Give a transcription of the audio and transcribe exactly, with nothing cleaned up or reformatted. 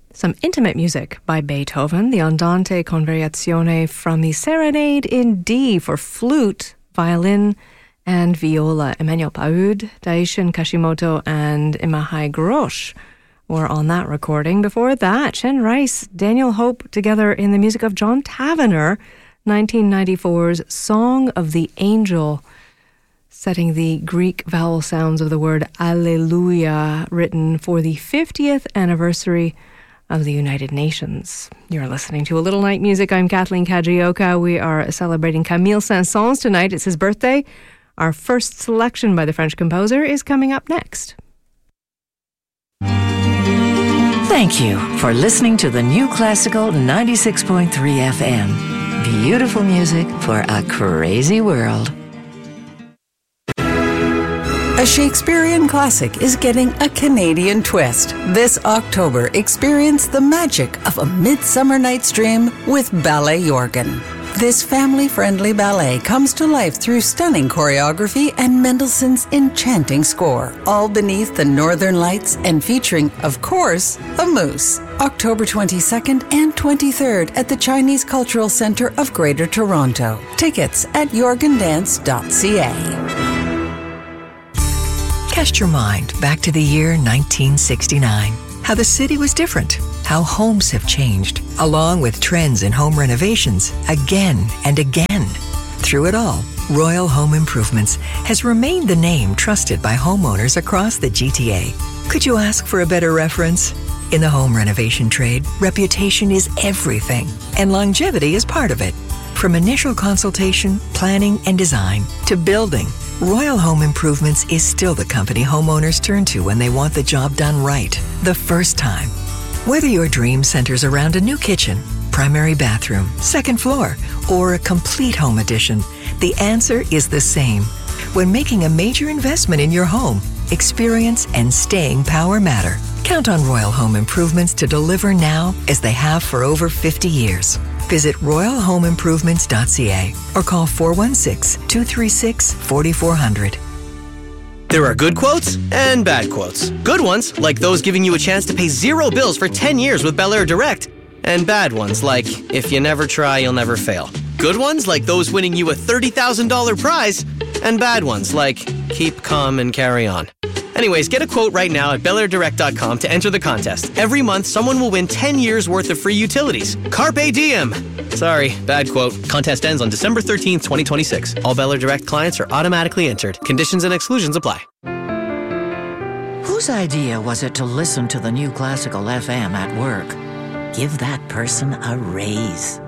Some intimate music by Beethoven, the Andante con variazione from the Serenade in D for flute, violin, and viola. Emmanuel Paud, Daishin Kashimoto, and Imahai Grosh were on that recording. Before that, Chen Rice, Daniel Hope together in the music of John Tavener, nineteen ninety-four's Song of the Angel, setting the Greek vowel sounds of the word Alleluia, written for the fiftieth anniversary of the United Nations. You're listening to A Little Night Music. I'm Kathleen Kajioka. We are celebrating Camille Saint-Saëns tonight. It's his birthday. Our first selection by the French composer is coming up next. Thank you for listening to the New Classical ninety-six point three F M. Beautiful music for a crazy world. A Shakespearean classic is getting a Canadian twist. This October, experience the magic of A Midsummer Night's Dream with Ballet Jorgen. This family-friendly ballet comes to life through stunning choreography and Mendelssohn's enchanting score, all beneath the northern lights and featuring, of course, a moose. October twenty-second and twenty-third at the Chinese Cultural Centre of Greater Toronto. Tickets at jorgen dance dot c a. Cast your mind back to the year nineteen sixty-nine. How the city was different. How homes have changed, along with trends in home renovations, again and again. Through it all, Royal Home Improvements has remained the name trusted by homeowners across the G T A. Could you ask for a better reference? In the home renovation trade, reputation is everything, and longevity is part of it. From initial consultation, planning, and design to building, Royal Home Improvements is still the company homeowners turn to when they want the job done right, the first time. Whether your dream centers around a new kitchen, primary bathroom, second floor, or a complete home addition, the answer is the same. When making a major investment in your home, experience and staying power matter. Count on Royal Home Improvements to deliver now as they have for over fifty years. Visit royal home improvements dot c a or call four one six, two three six, four four zero zero. There are good quotes and bad quotes. Good ones, like those giving you a chance to pay zero bills for ten years with Bel Air Direct. And bad ones, like, if you never try, you'll never fail. Good ones, like those winning you a thirty thousand dollars prize. And bad ones, like, keep calm and carry on. Anyways, get a quote right now at bel air direct dot com to enter the contest. Every month, someone will win ten years worth of free utilities. Carpe diem! Sorry, bad quote. Contest ends on December thirteenth, twenty twenty-six. All Bel Air Direct clients are automatically entered. Conditions and exclusions apply. Whose idea was it to listen to the New Classical F M at work? Give that person a raise.